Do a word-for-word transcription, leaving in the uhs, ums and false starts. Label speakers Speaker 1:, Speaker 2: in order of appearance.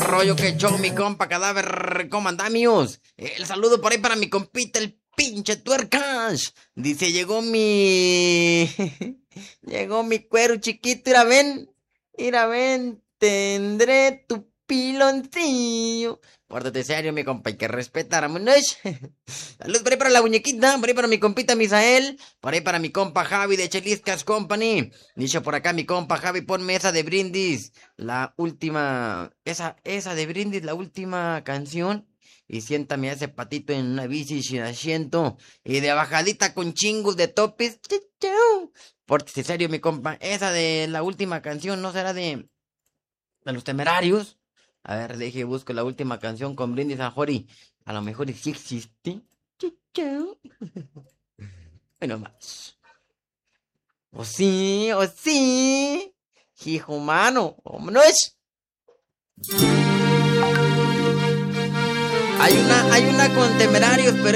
Speaker 1: rollo, que show, mi compa Cadáver? ¿Cómo andamios? El saludo por ahí para mi compita, el pinche tuercas. Dice, llegó mi... llegó mi cuero chiquito, ira ven, ira ven, tendré tu piloncillo. Pórtate serio, mi compa, hay que respetar a Munoz. Salud por ahí para la muñequita, por ahí para mi compita Misael, por ahí para mi compa Javi de Cheliscas Company. Dicho por acá mi compa Javi, ponme esa de Brindis, la última, esa, esa de Brindis, la última canción. Y siéntame a ese patito en una bici sin asiento. Y de bajadita con chingos de topes. Pórtese serio, mi compa. Esa de la última canción, ¿no será de, de Los Temerarios? A ver, deje, busco la última canción con Brindis a Jori. A lo mejor sí existe. Bueno, más. O sí, o sí. Hijo humano, vámonos. Hay una, hay una con Temerarios, pero